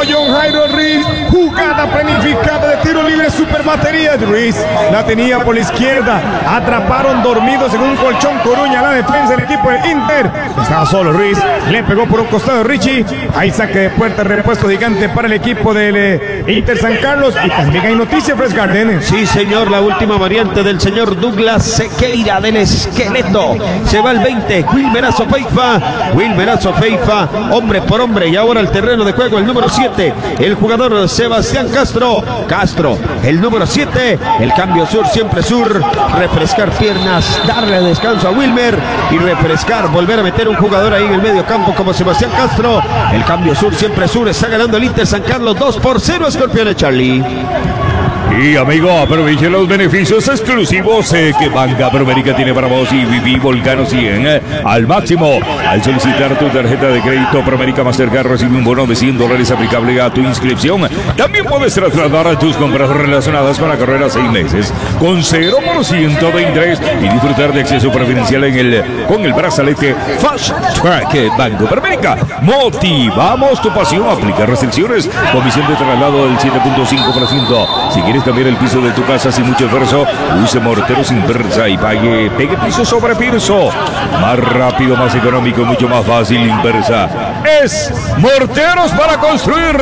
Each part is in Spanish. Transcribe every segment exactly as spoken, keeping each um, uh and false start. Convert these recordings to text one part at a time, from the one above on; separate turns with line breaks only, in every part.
John Jairo Ruiz. Jugada planificada de tiro libre, super batería. Ruiz la tenía por la izquierda. Atraparon dormidos en un colchón Coruña la defensa del equipo del Inter. Estaba solo Ruiz. Le pegó por un costado Richie. Hay saque de puerta, repuesto gigante para el equipo del eh, Inter San Carlos. Y también hay noticia, Fresh Garden.
Sí, señor, la última variante del señor Douglas Sequeira del Esqueleto. Se va el veinte. Wilmerazo Feifa. Wilmerazo Feifa. Hombre por hombre. Y ahora el terreno de juego, el número siete. El jugador Sebastián Castro. Castro, el número siete. El cambio sur, siempre sur. Refrescar piernas, darle descanso a Wilmer y refrescar, volver a meter un jugador ahí en el medio campo como Sebastián Castro. El cambio sur, siempre sur. Está ganando el Inter San Carlos dos por cero. Escorpiones, Charlie.
Y amigo, aproveche los beneficios exclusivos eh, que Banca Promérica tiene para vos y viví Volcano cien eh, al máximo. Al solicitar tu tarjeta de crédito Promérica Mastercard recibe un bono de cien dólares aplicable a tu inscripción. También puedes trasladar a tus compras relacionadas con la carrera seis meses con cero por ciento de interés y disfrutar de acceso preferencial en el, con el brazalete Fast Track Banco Promérica. Motivamos tu pasión, aplica restricciones, comisión de traslado del siete punto cinco por ciento. Si quieres cambiar el piso de tu casa sin mucho esfuerzo, use morteros Inversa y pague, pegue piso sobre piso. Más rápido, más económico y mucho más fácil. Inversa es morteros para construir.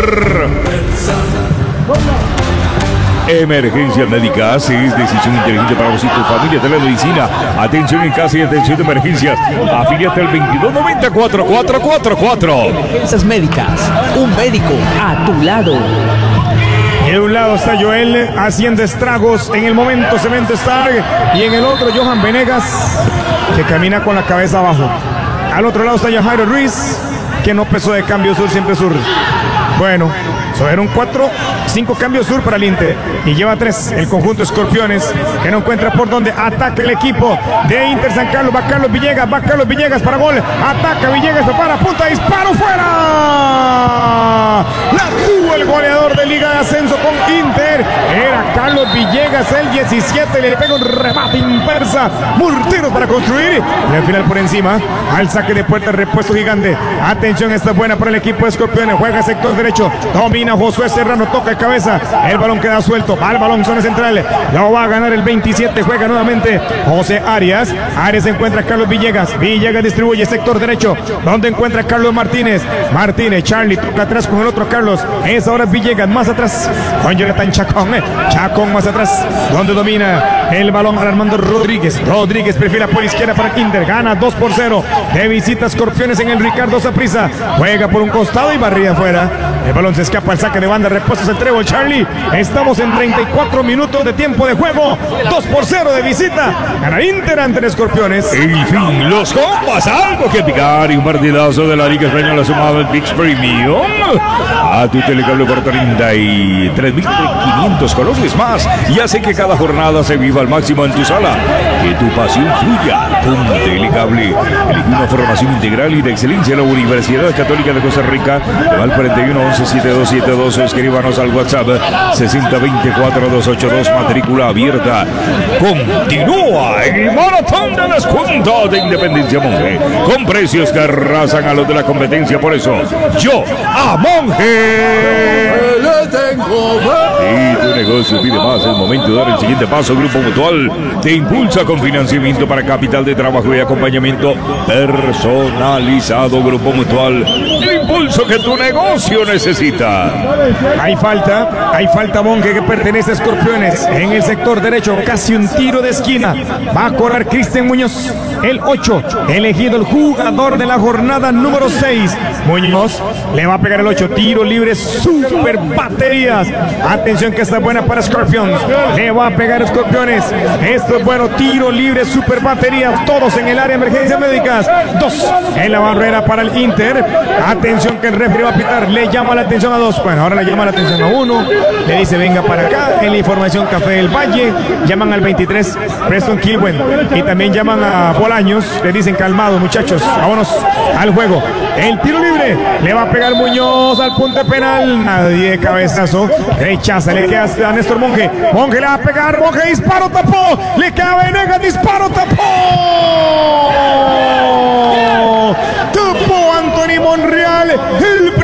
Emergencia médica, si es decisión inteligente para vos y tu familia. Telemedicina, atención en casa y atención de emergencias. Afíliate al veintidós noventa cuatro cuatro cuatro cuatro.
Emergencias médicas, un médico a tu lado.
Y de un lado está Joel haciendo estragos en el momento Cemento Stark. Y en el otro Johan Venegas, que camina con la cabeza abajo. Al otro lado está Jairo Ruiz, que no pesó de cambio sur, siempre sur. Bueno, fueron cuatro, cinco cambios sur para el Inter. Y lleva tres el conjunto Escorpiones, que no encuentra por dónde ataca el equipo de Inter San Carlos. Va Carlos Villegas, va Carlos Villegas para gol. Ataca Villegas, prepara, punta, disparo, fuera. La tuvo el goleador de Liga de Ascenso con Inter. Era Carlos Villegas, el diecisiete. Le pega un remate inversa. Morteros para construir. Y al final por encima, al saque de puerta, repuesto gigante. Atención, esta es buena para el equipo de Escorpiones. Juega sector derecho. Domina Josué Serrano, toca de cabeza. El balón queda suelto. Va el balón, zona central. Lo va a ganar el veintisiete. Juega nuevamente José Arias. Arias encuentra a Carlos Villegas. Villegas distribuye sector derecho. Donde encuentra a Carlos Martínez. Martínez, Charlie toca atrás con el otro Carlos. Es ahora Villegas más atrás con Jonathan Chacón. Chacón más atrás. Donde domina el balón Armando Rodríguez. Rodríguez perfila por izquierda para Inter. Gana dos por cero. De visita Escorpiones en el Ricardo Saprissa. Juega por un costado y barrida afuera. El balón se escapa al saque de banda. Repuestos el trébol, Charlie. Estamos en treinta y cuatro minutos de tiempo de juego. dos por cero de visita. Gana Inter ante Escorpiones.
En fin, los compas, algo que picar. Y un partidazo de la Liga Española sumado al Pix Premium. A tu telecable por treinta y tres mil quinientos colores más. Y hace que cada jornada se viva al máximo en tu sala. Que tu pasión fluya con Telecable. Elige una formación integral y de excelencia en la Universidad Católica de Costa Rica. Llama al cuarenta y uno once setenta y dos setenta y dos o escríbanos al WhatsApp sesenta veinticuatro doscientos ochenta y dos, matrícula abierta. Continúa el maratón de descuento de Independencia Monje con precios que arrasan a los de la competencia. Por eso yo a Monje le tengo. Y tu negocio pide más. Es momento de dar el siguiente paso. Grupo Mutual te impulsa con financiamiento para capital de trabajo y acompañamiento personalizado. Grupo Mutual, el impulso que tu negocio necesita.
Hay falta, hay falta Monje que pertenece a Escorpiones. En el sector derecho, casi un tiro de esquina. Va a correr Cristian Muñoz, el ocho, elegido el jugador de la jornada número seis. Muñoz le va a pegar el ocho, tiro libre, super baterías. Atención que está buena para Scorpions. Le va a pegar Escorpiones. Esto es bueno, tiro libre, super baterías. Todos en el área de emergencias médicas. Dos en la barrera para el Inter. Atención que el referee va a pitar. Le llama la atención a dos. Bueno, ahora le llama la atención a uno. Le dice venga para acá. En la información Café del Valle. Llaman al veintitrés Preston Kilwen. Y también llaman a Bolaños. Le dicen calmados muchachos. Vámonos al juego. El tiro libre. Le va a pegar Muñoz al punto penal. Nadie de cabezazo. Rechaza. Le queda a Néstor Monje. Monje le va a pegar. Monje disparo, tapó. Le queda Venegas. Disparo, tapó. Tapó Anthony Monreal. El